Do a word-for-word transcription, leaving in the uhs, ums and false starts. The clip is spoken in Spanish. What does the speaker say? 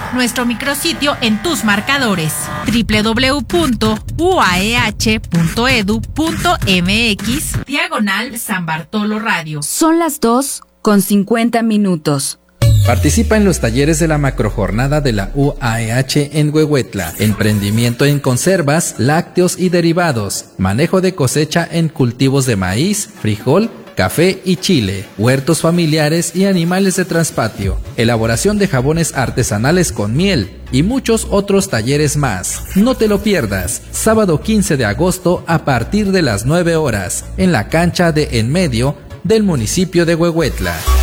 nuestro micrositio en tus marcadores doble u doble u doble u punto u a e h punto e d u punto m x diagonal San Bartolo Radio. Son las dos con cincuenta minutos. Participa en los talleres de la macrojornada de la U A E H en Huehuetla. Emprendimiento en conservas, lácteos y derivados. Manejo de cosecha en cultivos de maíz, frijol, café y chile. Huertos familiares y animales de traspatio. Elaboración de jabones artesanales con miel. Y muchos otros talleres más. No te lo pierdas. Sábado quince de agosto a partir de las nueve horas. En la cancha de En Medio del municipio de Huehuetla.